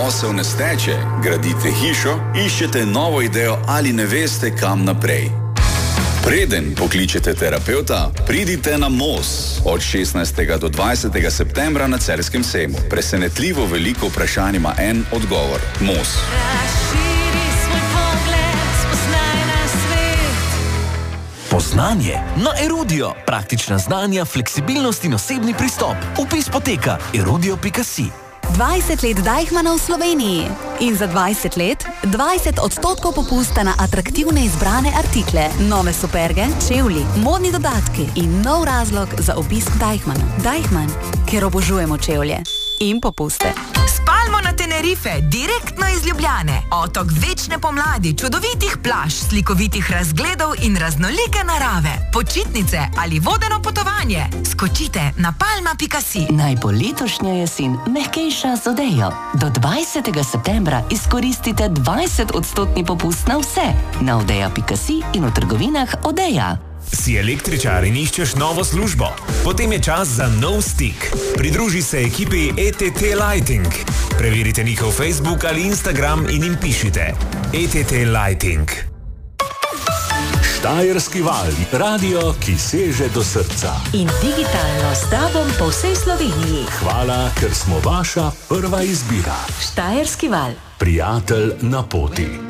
posel ne steče, gradite hišo, iščete novo idejo ali ne veste, kam naprej. Preden pokličete terapeuta, pridite na MOS od 16. do 20. septembra na Celjskem sejmu. Presenetljivo veliko vprašanj ima en odgovor. MOS. Poznanje na Erudio. Praktična znanja, fleksibilnost in osebni pristop. Vpis poteka erudio.si. 20 let Deichmanna v Sloveniji. In za 20 let 20% popusta na atraktivne izbrane artikle, nove superge, čevlji, modni dodatki in nov razlog za obisk Deichmanna. Deichmann, ker obožujemo čevlje in popuste. Spalmo na Tenerife, direktno iz Ljubljane. Otok večne pomladi, čudovitih plaž, slikovitih razgledov in raznolike narave. Počitnice ali vodeno potovanje. Skočite na palma.si. Naj bo letošnja jesen mehkejša z Odejo. Do 20. septembra izkoristite 20% popust na vse. Na odeja.si in v trgovinah Odeja. Si električar in iščeš novo službo? Potem je čas za nov stik. Pridruži se ekipi ETT Lighting. Preverite njihov Facebook ali Instagram in jim pišite ETT Lighting. Štajerski val, radio, ki seže do srca. In digitalno s tobom po vsej Sloveniji. Hvala, ker smo vaša prva izbira. Štajerski val. Prijatelj na poti.